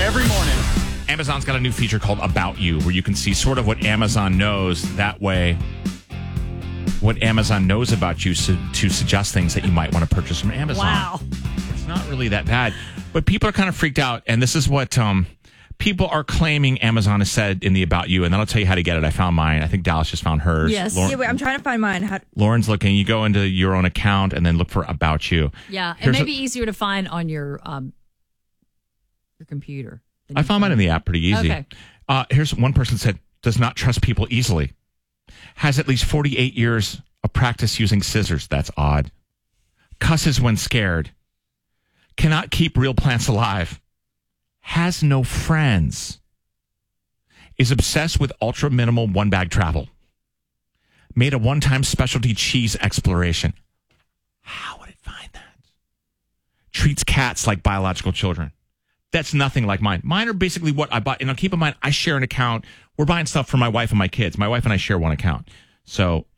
every morning. Amazon's got a new feature called About You, where you can see sort of what Amazon knows. That way, what Amazon knows about you to suggest things that you might want to purchase from Amazon. Wow. It's not really that bad. But people are kind of freaked out. And this is what people are claiming Amazon has said in the About You. And then I'll tell you how to get it. I found mine. I think Dallas just found hers. Yes. Yeah, wait, I'm trying to find mine. Lauren's looking. You go into your own account and then look for About You. Yeah. It may be easier to find on your computer. I found mine in the app pretty easy. Okay. Here's one person said, does not trust people easily. Has at least 48 years of practice using scissors. That's odd. Cusses when scared. Cannot keep real plants alive. Has no friends. Is obsessed with ultra minimal one bag travel. Made a one-time specialty cheese exploration. How would it find that? Treats cats like biological children. That's nothing like mine. Mine are basically what I bought. And keep in mind, I share an account. We're buying stuff for my wife and my kids. My wife and I share one account. So,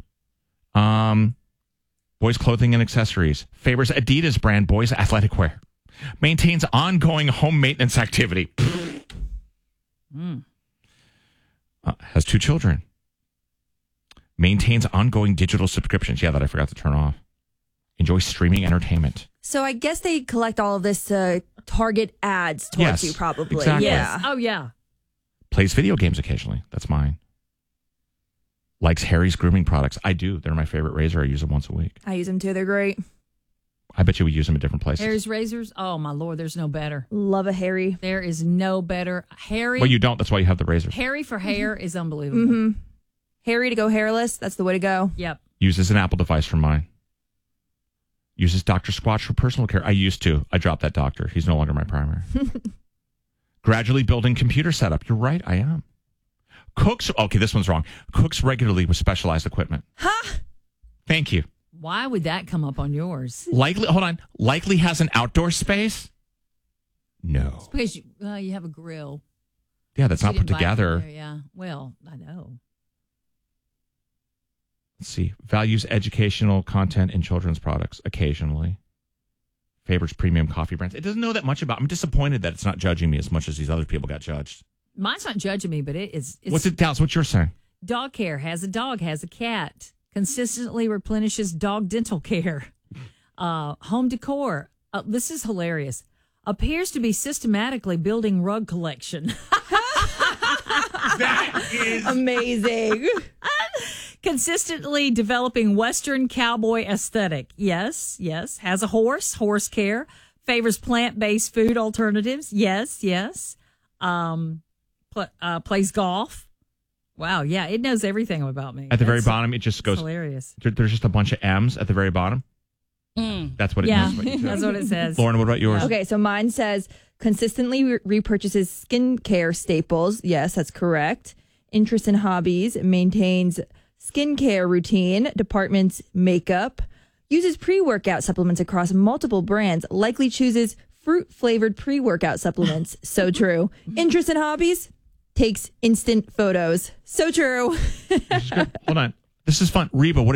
boys' clothing and accessories. Favors Adidas brand boys' athletic wear. Maintains ongoing home maintenance activity. Has 2 children. Maintains ongoing digital subscriptions. Yeah, that I forgot to turn off. Enjoys streaming entertainment. So I guess they collect all of this to target ads towards you, probably. Exactly. Yeah. Oh, yeah. Plays video games occasionally. That's mine. Likes Harry's grooming products. I do. They're my favorite razor. I use them once a week. I use them too. They're great. I bet you we use them in different places. Harry's razors. Oh, my Lord. There's no better. Love a Harry. There is no better. Harry. Well, you don't. That's why you have the razors. Harry for hair is unbelievable. Harry to go hairless. That's the way to go. Yep. Uses an Apple device for mine. Uses Dr. Squatch for personal care. I used to. I dropped that doctor. He's no longer my primary. Gradually building computer setup. You're right. I am. Cooks. Okay, this one's wrong. Cooks regularly with specialized equipment. Huh? Thank you. Why would that come up on yours? Likely has an outdoor space? No. Because you have a grill. Yeah, that's not You put didn't buy it from together. there, yeah. Well, I know. Let's see. Values educational content in children's products occasionally. Favors premium coffee brands. It doesn't know that much about. I'm disappointed that it's not judging me as much as these other people got judged. Mine's not judging me, but it's What's it, Dallas? What's yours saying? dog care. Has a dog, has a cat. Consistently replenishes dog dental care. Home decor. This is hilarious. Appears to be systematically building rug collection. That is amazing. Consistently developing Western cowboy aesthetic. Yes, yes. Has a horse care. Favors plant-based food alternatives. Yes, yes. Plays golf. Wow, yeah, it knows everything about me. At the very bottom, it just goes. Hilarious. There's just a bunch of M's at the very bottom. That's what it knows about you too. That's what it says. Lauren, what about yours? Okay, so mine says consistently repurchases skincare staples. Yes, that's correct. Interest in hobbies. Maintains skincare routine. Departments makeup. Uses pre-workout supplements across multiple brands. Likely chooses fruit-flavored pre-workout supplements. So true. Interest in hobbies. Takes instant photos. So true. Hold on. This is fun. Reba, what